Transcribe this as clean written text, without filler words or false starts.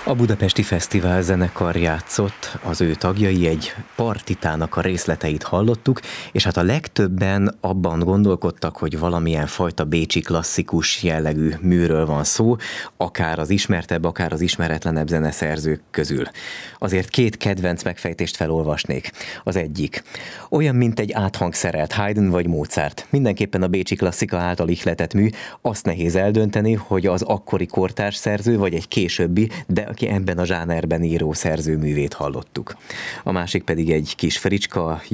A Budapesti Fesztivál zenekar játszott, az ő tagjai egy partitának a részleteit hallottuk, és hát a legtöbben abban gondolkodtak, hogy valamilyen fajta bécsi klasszikus jellegű műről van szó, akár az ismertebb, akár az ismeretlenebb zeneszerzők közül. Azért két kedvenc megfejtést felolvasnék. Az egyik. Olyan, mint egy áthangszerelt Haydn vagy Mozart. Mindenképpen a bécsi klasszika által ihletett mű, azt nehéz eldönteni, hogy az akkori kortárs szerző vagy egy későbbi, de aki ebben a zsánerben író szerzőművét hallottuk. A másik pedig egy kis fricska,